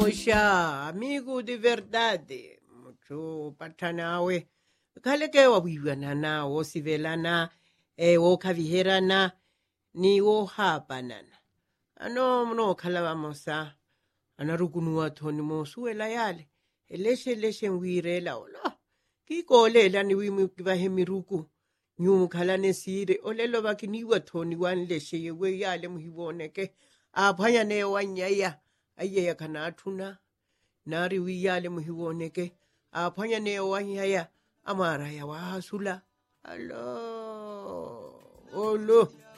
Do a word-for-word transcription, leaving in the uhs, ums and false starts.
Poxa, amigo de verdade, mucho patanawe. Kale ke wa wiwana na o sivelana e o kaviherana ni o hapanana. Ano mno kala wamosa. Anarukunua toni mo suela yale. Eleshe leshe wirela ola. Kikolela ni wimu kivahemiruku. Nyu kala nesire olelo bakiniwa toni wan leshe yewe yale muhiboneke. Apanya ne wanyaya. Aye kanatuna nari wiyale muhiwoneke apanya ne wanyaya amara ya wasula allo olo